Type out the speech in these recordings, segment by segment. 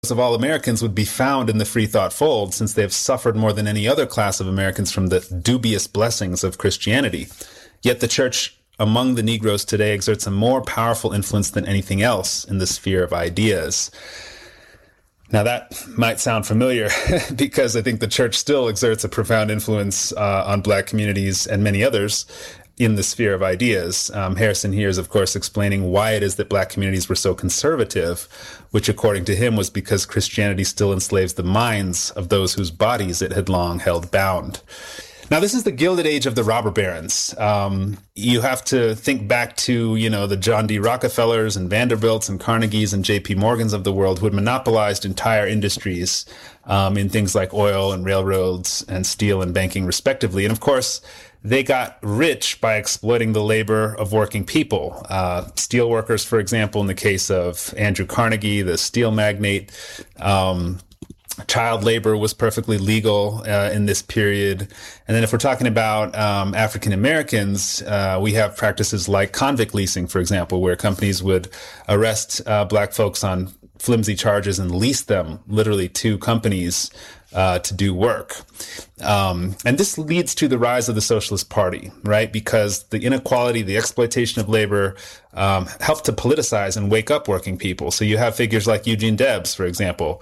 of all Americans would be found in the free thought fold, since they have suffered more than any other class of Americans from the dubious blessings of Christianity. Yet the church among the Negroes today exerts a more powerful influence than anything else in the sphere of ideas. Now, that might sound familiar because I think the church still exerts a profound influence on Black communities and many others in the sphere of ideas. Harrison here is, of course, explaining why it is that Black communities were so conservative, which, according to him, was because Christianity still enslaves the minds of those whose bodies it had long held bound. Now, this is the Gilded Age of the robber barons. You have to think back to, the John D. Rockefellers and Vanderbilts and Carnegies and J.P. Morgans of the world, who had monopolized entire industries in things like oil and railroads and steel and banking, respectively. And of course, they got rich by exploiting the labor of working people. Steel workers, for example, in the case of Andrew Carnegie, the steel magnate. Child labor was perfectly legal in this period. And then if we're talking about African Americans, we have practices like convict leasing, for example, where companies would arrest Black folks on flimsy charges and lease them literally to companies to do work. And this leads to the rise of the Socialist Party, right? Because the inequality, the exploitation of labor helped to politicize and wake up working people. So you have figures like Eugene Debs, for example,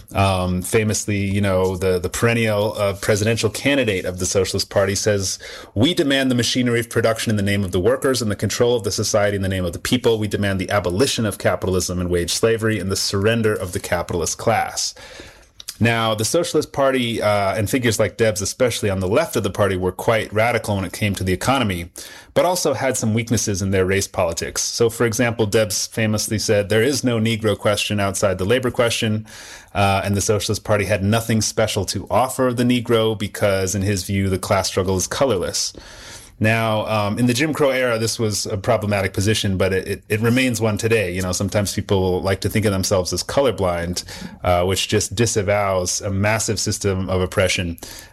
famously, the perennial presidential candidate of the Socialist Party, says, "We demand the machinery of production in the name of the workers and the control of the society in the name of the people. We demand the abolition of capitalism and wage slavery and the surrender of the capitalist class." Now, the Socialist Party and figures like Debs, especially on the left of the party, were quite radical when it came to the economy, but also had some weaknesses in their race politics. So, for example, Debs famously said, "There is no Negro question outside the labor question," and the Socialist Party had nothing special to offer the Negro because, in his view, the class struggle is colorless. Now, in the Jim Crow era, this was a problematic position, but it remains one today. Sometimes people like to think of themselves as colorblind, which just disavows a massive system of oppression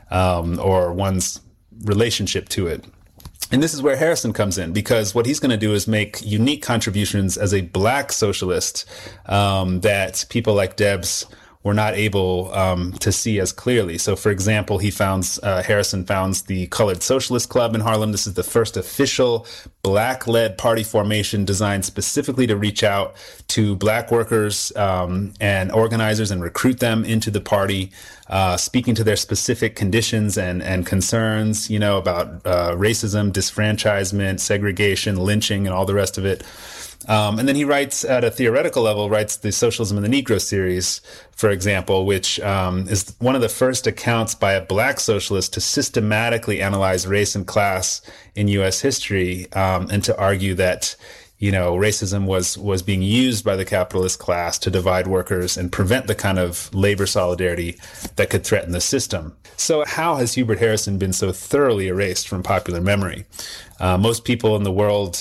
or one's relationship to it. And this is where Harrison comes in, because what he's going to do is make unique contributions as a Black socialist that people like Debs were not able to see as clearly. So, for example, Harrison founds the Colored Socialist Club in Harlem. This is the first official Black-led party formation designed specifically to reach out to Black workers and organizers and recruit them into the party, speaking to their specific conditions and concerns, about racism, disfranchisement, segregation, lynching, and all the rest of it. And then he writes at a theoretical level, writes the Socialism in the Negro series, for example, which is one of the first accounts by a Black socialist to systematically analyze race and class in U.S. history and to argue that, racism was being used by the capitalist class to divide workers and prevent the kind of labor solidarity that could threaten the system. So how has Hubert Harrison been so thoroughly erased from popular memory? Most people in the world,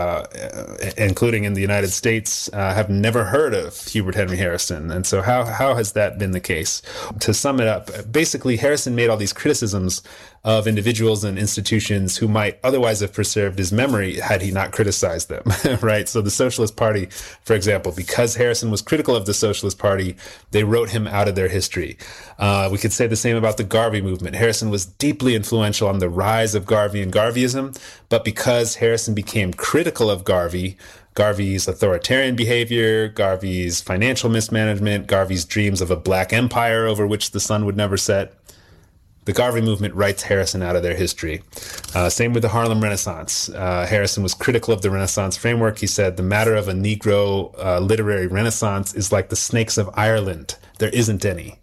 including in the United States, have never heard of Hubert Henry Harrison. And so how has that been the case? To sum it up, basically, Harrison made all these criticisms of individuals and institutions who might otherwise have preserved his memory had he not criticized them, right? So the Socialist Party, for example, because Harrison was critical of the Socialist Party, they wrote him out of their history. We could say the same about the Garvey movement. Harrison was deeply influential on the rise of Garvey and Garveyism, but because Harrison became critical of Garvey's authoritarian behavior, Garvey's financial mismanagement, Garvey's dreams of a Black empire over which the sun would never set, the Garvey movement writes Harrison out of their history. Same with the Harlem Renaissance. Harrison was critical of the Renaissance framework. He said, "The matter of a Negro literary renaissance is like the snakes of Ireland. There isn't any."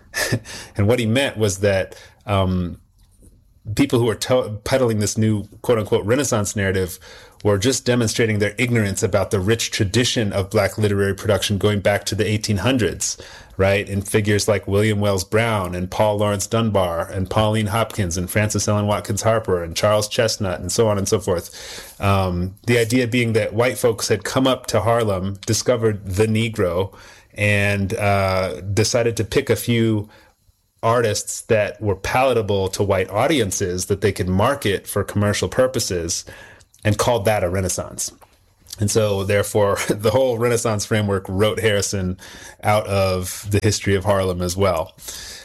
And what he meant was that people who are peddling this new quote-unquote Renaissance narrative were just demonstrating their ignorance about the rich tradition of Black literary production going back to the 1800s, right? In figures like William Wells Brown and Paul Laurence Dunbar and Pauline Hopkins and Frances Ellen Watkins Harper and Charles Chestnut and so on and so forth. The idea being that white folks had come up to Harlem, discovered the Negro, and decided to pick a few artists that were palatable to white audiences that they could market for commercial purposes, and called that a Renaissance. And so, therefore, the whole Renaissance framework wrote Harrison out of the history of Harlem as well.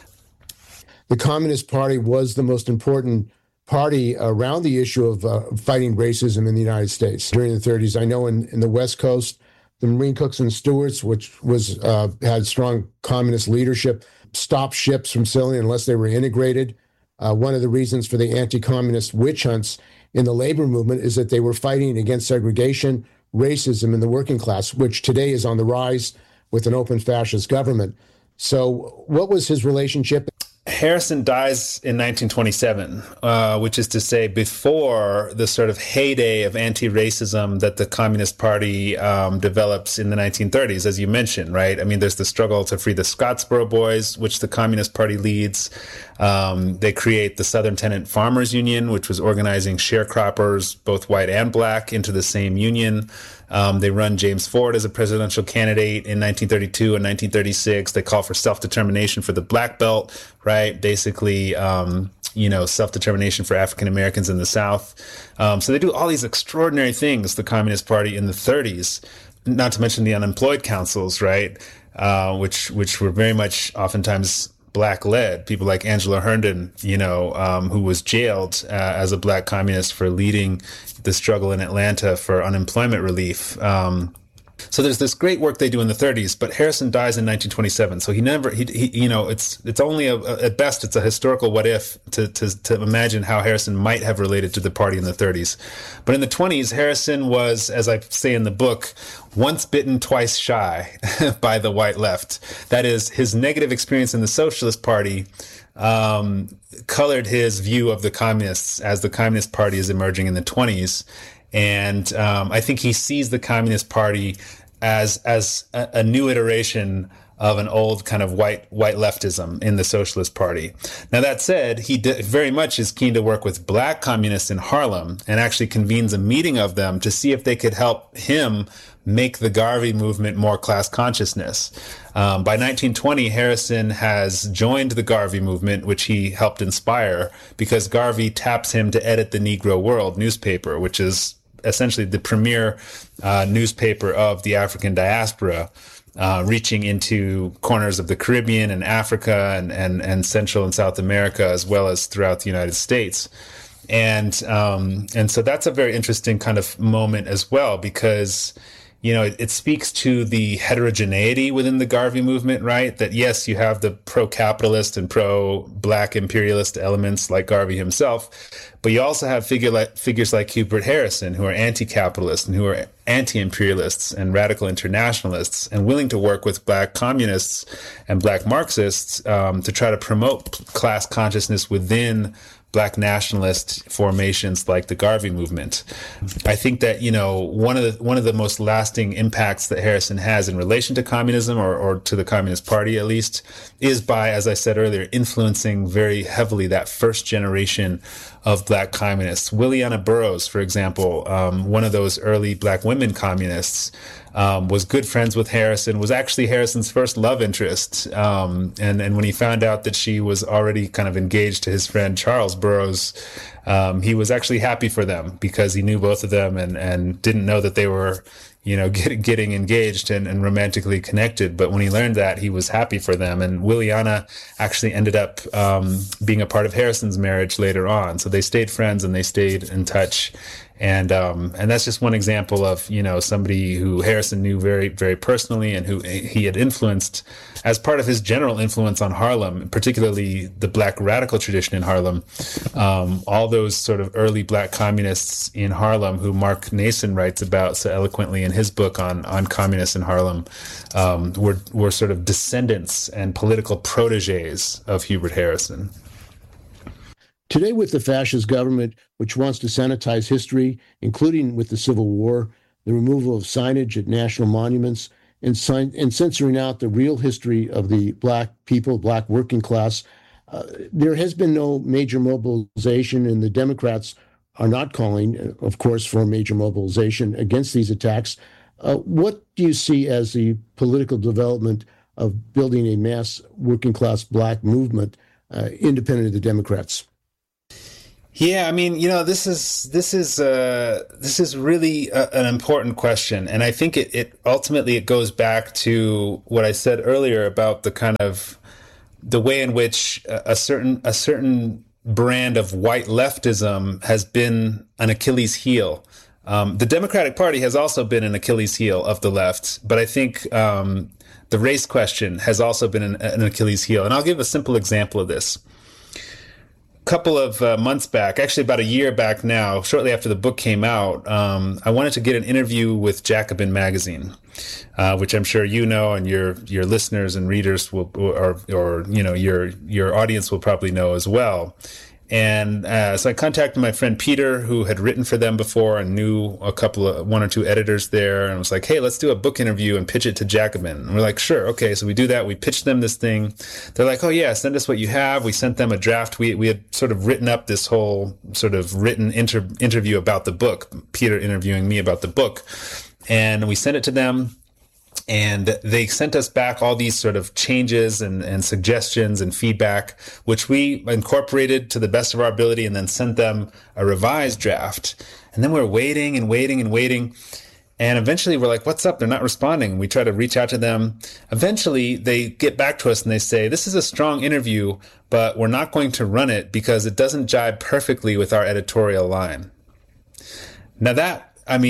The Communist Party was the most important party around the issue of fighting racism in the United States during the 30s. I know in the West Coast, the Marine Cooks and Stewards, which was had strong communist leadership, stopped ships from sailing unless they were integrated. One of the reasons for the anti-communist witch hunts in the labor movement is that they were fighting against segregation, racism in the working class, which today is on the rise with an open fascist government. So what was his relationship? Harrison dies in 1927, which is to say before the sort of heyday of anti-racism that the Communist Party develops in the 1930s, as you mentioned, right? I mean, there's the struggle to free the Scottsboro Boys, which the Communist Party leads. They create the Southern Tenant Farmers Union, which was organizing sharecroppers, both white and black, into the same union. They run James Ford as a presidential candidate in 1932 and 1936. They call for self-determination for the Black Belt, right? Basically, self-determination for African Americans in the South. So they do all these extraordinary things, the Communist Party in the 30s, not to mention the unemployed councils, right? Which were very much oftentimes Black-led. People like Angela Herndon, who was jailed as a Black communist for leading the struggle in Atlanta for unemployment relief. So there's this great work they do in the 30s, but Harrison dies in 1927. So it's only at best, it's a historical what if to imagine how Harrison might have related to the party in the 30s. But in the 20s, Harrison was, as I say in the book, once bitten, twice shy by the white left. That is, his negative experience in the Socialist Party colored his view of the communists as the Communist Party is emerging in the 20s. And I think he sees the Communist Party as a new iteration of an old kind of white leftism in the Socialist Party. Now, that said, he very much is keen to work with Black communists in Harlem and actually convenes a meeting of them to see if they could help him make the Garvey movement more class consciousness. By 1920, Harrison has joined the Garvey movement, which he helped inspire, because Garvey taps him to edit the Negro World newspaper, which is essentially the premier newspaper of the African diaspora, reaching into corners of the Caribbean and Africa and Central and South America, as well as throughout the United States. And so that's a very interesting kind of moment as well, because it speaks to the heterogeneity within the Garvey movement, right? That yes, you have the pro-capitalist and pro-Black imperialist elements like Garvey himself, but you also have figures like Hubert Harrison, who are anti-capitalist and who are anti-imperialists and radical internationalists and willing to work with Black communists and Black Marxists to try to promote class consciousness within Black nationalist formations like the Garvey movement. I think that, one of the most lasting impacts that Harrison has in relation to communism or to the Communist Party, at least, is by, as I said earlier, influencing very heavily that first generation of Black communists. Williana Burroughs, for example, one of those early Black women communists, was good friends with Harrison, was actually Harrison's first love interest. And when he found out that she was already kind of engaged to his friend Charles Burroughs, he was actually happy for them because he knew both of them and didn't know that they were, getting engaged and romantically connected. But when he learned that, he was happy for them. And Williana actually ended up being a part of Harrison's marriage later on. So they stayed friends and they stayed in touch. And that's just one example of, somebody who Harrison knew very, very personally and who he had influenced as part of his general influence on Harlem, particularly the Black radical tradition in Harlem. All those sort of early Black communists in Harlem who Mark Nason writes about so eloquently in his book on communists in Harlem were sort of descendants and political proteges of Hubert Harrison. Today, with the fascist government, which wants to sanitize history, including with the Civil War, the removal of signage at national monuments, and censoring out the real history of the Black people, Black working class, there has been no major mobilization, and the Democrats are not calling, of course, for a major mobilization against these attacks. What do you see as the political development of building a mass working class Black movement independent of the Democrats? Yeah, I mean, this is really an important question, and I think it ultimately it goes back to what I said earlier about the kind of the way in which a certain brand of white leftism has been an Achilles heel. The Democratic Party has also been an Achilles heel of the left, but I think the race question has also been an Achilles heel, and I'll give a simple example of this. Couple of months back, actually about a year back now, shortly after the book came out, I wanted to get an interview with Jacobin magazine, which I'm sure you know, and your listeners and readers will, or your audience will probably know as well. And so I contacted my friend Peter, who had written for them before and knew one or two editors there, and was like, hey, let's do a book interview and pitch it to Jacobin. And we're like, sure, okay. So we do that. We pitched them this thing. They're like, oh yeah, send us what you have. We sent them a draft. We had sort of written up this whole sort of written interview about the book, Peter interviewing me about the book. And we sent it to them. And they sent us back all these sort of changes and suggestions and feedback, which we incorporated to the best of our ability and then sent them a revised draft. And then we're waiting and waiting and waiting. And eventually we're like, what's up? They're not responding. We try to reach out to them. Eventually they get back to us and they say, this is a strong interview, but we're not going to run it because it doesn't jibe perfectly with our editorial line. Now that,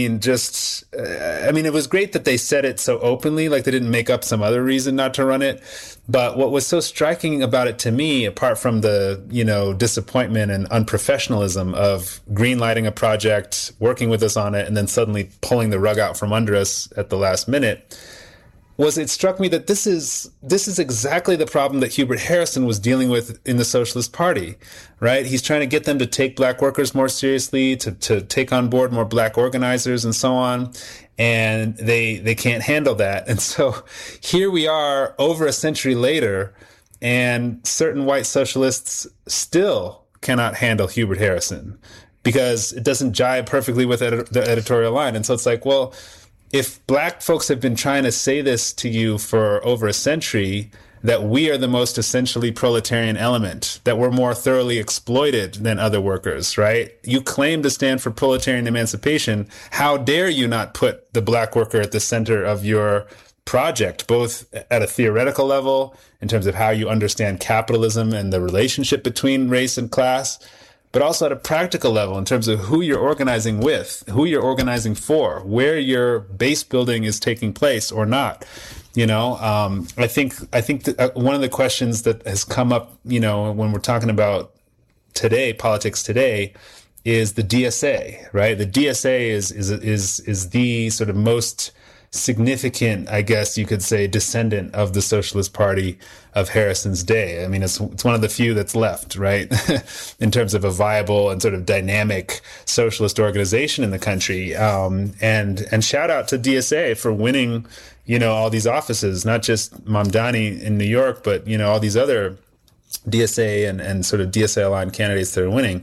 it was great that they said it so openly, like they didn't make up some other reason not to run it. But what was so striking about it to me, apart from the, disappointment and unprofessionalism of greenlighting a project, working with us on it, and then suddenly pulling the rug out from under us at the last minute, was it struck me that this is exactly the problem that Hubert Harrison was dealing with in the Socialist Party, right? He's trying to get them to take black workers more seriously, to take on board more black organizers and so on. And they can't handle that. And so here we are over a century later, and certain white socialists still cannot handle Hubert Harrison because it doesn't jibe perfectly with the editorial line. And so it's like, well, if black folks have been trying to say this to you for over a century, that we are the most essentially proletarian element, that we're more thoroughly exploited than other workers, right? You claim to stand for proletarian emancipation. How dare you not put the black worker at the center of your project, both at a theoretical level, in terms of how you understand capitalism and the relationship between race and class, but also at a practical level in terms of who you're organizing with, who you're organizing for, where your base building is taking place or not. I think that one of the questions that has come up, when we're talking about politics today, is the DSA, right? The DSA is the sort of most significant, I guess you could say, descendant of the Socialist Party of Harrison's day. I mean, it's one of the few that's left, right? In terms of a viable and sort of dynamic socialist organization in the country. And shout out to DSA for winning, all these offices, not just Mamdani in New York, but, all these other DSA and sort of DSA aligned candidates that are winning.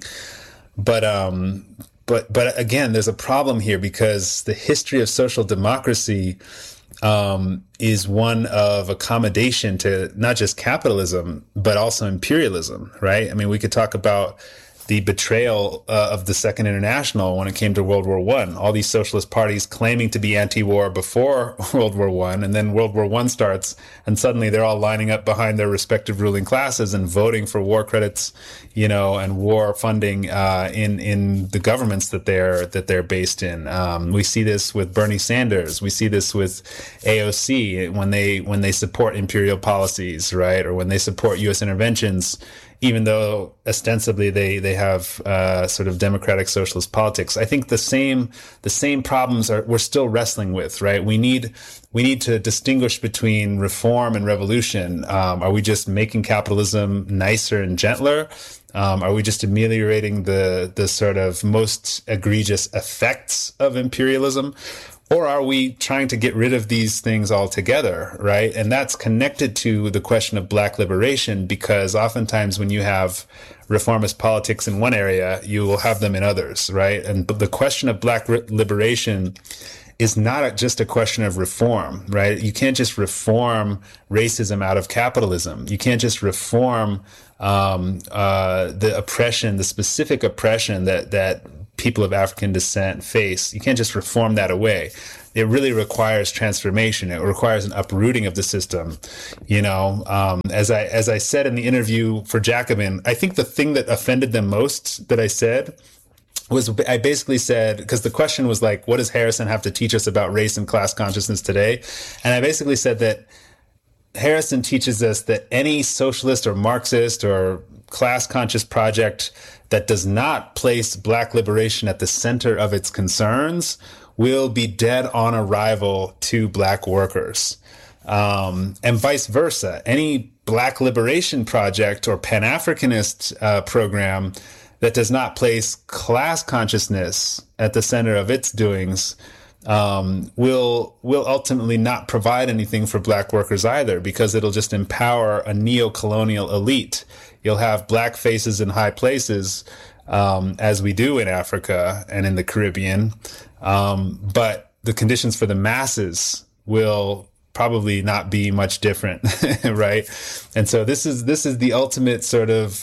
But again, there's a problem here because the history of social democracy is one of accommodation to not just capitalism, but also imperialism, right? I mean, we could talk about the betrayal of the Second International when it came to World War I. All these socialist parties claiming to be anti-war before World War I, and then World War I starts, and suddenly they're all lining up behind their respective ruling classes and voting for war credits, and war funding in the governments that they're based in. We see this with Bernie Sanders. We see this with AOC when they support imperial policies, right, or when they support U.S. interventions, even though ostensibly they have sort of democratic socialist politics. I think the same problems we're still wrestling with, right? We need to distinguish between reform and revolution. Are we just making capitalism nicer and gentler? Are we just ameliorating the sort of most egregious effects of imperialism? Or are we trying to get rid of these things altogether, right? And that's connected to the question of black liberation, because oftentimes when you have reformist politics in one area, you will have them in others, right? And the question of black liberation is not just a question of reform, right? You can't just reform racism out of capitalism. You can't just reform the oppression, the specific oppression that people of African descent face. You can't just reform that away. It really requires transformation. It requires an uprooting of the system. As I said in the interview for Jacobin, I think the thing that offended them most that I said was, I basically said, because the question was like, what does Harrison have to teach us about race and class consciousness today? And I basically said that Harrison teaches us that any socialist or Marxist or class conscious project that does not place Black liberation at the center of its concerns will be dead on arrival to Black workers. And vice versa. Any Black liberation project or Pan-Africanist program that does not place class consciousness at the center of its doings will ultimately not provide anything for Black workers either, because it'll just empower a neo-colonial elite. You'll have Black faces in high places, as we do in Africa and in the Caribbean. But the conditions for the masses will probably not be much different, right? And so this is the ultimate sort of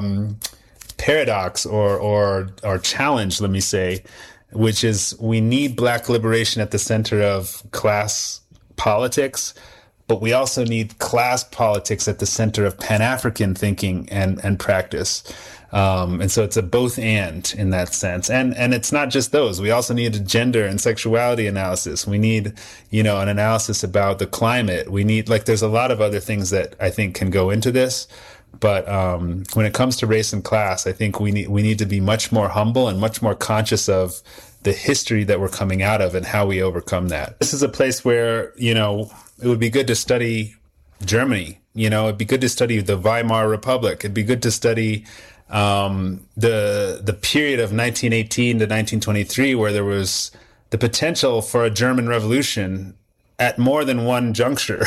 paradox or challenge, let me say, which is we need Black liberation at the center of class politics, but we also need class politics at the center of Pan-African thinking and practice. And so it's a both and in that sense. And it's not just those. We also need a gender and sexuality analysis. We need, an analysis about the climate. We need, there's a lot of other things that I think can go into this. But when it comes to race and class, I think we need to be much more humble and much more conscious of the history that we're coming out of and how we overcome that. This is a place where, it would be good to study Germany. It'd be good to study the Weimar Republic. It'd be good to study the period of 1918 to 1923, where there was the potential for a German revolution at more than one juncture,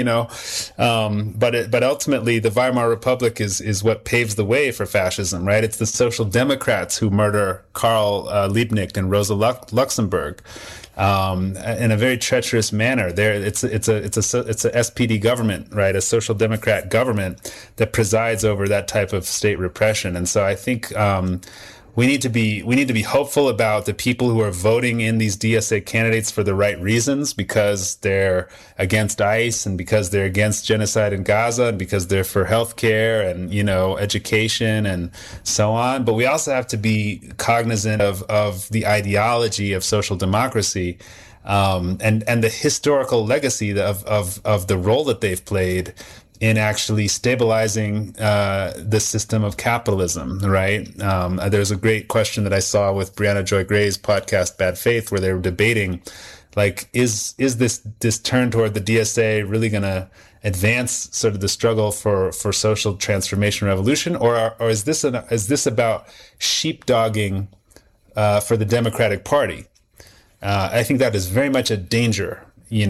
but ultimately the Weimar Republic is what paves the way for fascism, right? It's the Social Democrats who murder Karl Liebknecht and Rosa Luxemburg in a very treacherous manner. It's a SPD government, right? A Social Democrat government that presides over that type of state repression. And so I think we need to be hopeful about the people who are voting in these DSA candidates for the right reasons, because they're against ICE and because they're against genocide in Gaza and because they're for healthcare and, education and so on. But we also have to be cognizant of the ideology of social democracy, and the historical legacy of the role that they've played in actually stabilizing the system of capitalism, right? There's a great question that I saw with Brianna Joy Gray's podcast, Bad Faith, where they were debating, is this turn toward the DSA really going to advance sort of the struggle for social transformation revolution, or is this about sheepdogging for the Democratic Party? I think that is very much a danger.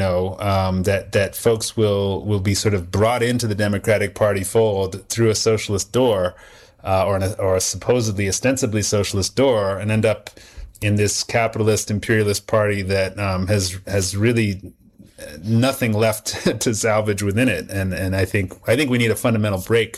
That folks will be sort of brought into the Democratic Party fold through a socialist door, or a supposedly ostensibly socialist door, and end up in this capitalist imperialist party that has really nothing left to salvage within it. And I think we need a fundamental break,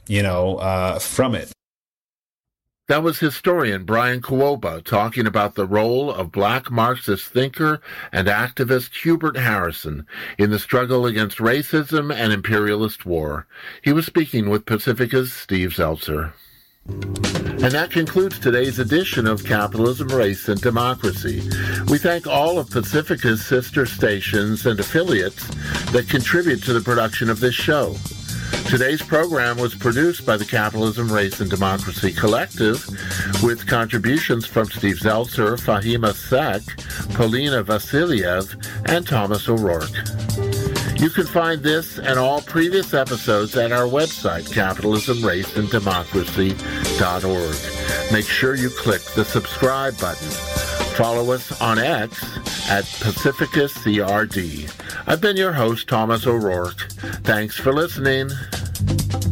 from it. That was historian Brian Kuoba talking about the role of Black Marxist thinker and activist Hubert Harrison in the struggle against racism and imperialist war. He was speaking with Pacifica's Steve Zeltzer. And that concludes today's edition of Capitalism, Race, and Democracy. We thank all of Pacifica's sister stations and affiliates that contribute to the production of this show. Today's program was produced by the Capitalism, Race, and Democracy Collective, with contributions from Steve Zeltzer, Fahima Sek, Polina Vasiliev, and Thomas O'Rourke. You can find this and all previous episodes at our website, capitalismraceanddemocracy.org. Make sure you click the subscribe button. Follow us on X at PacificaCRD. I've been your host, Thomas O'Rourke. Thanks for listening.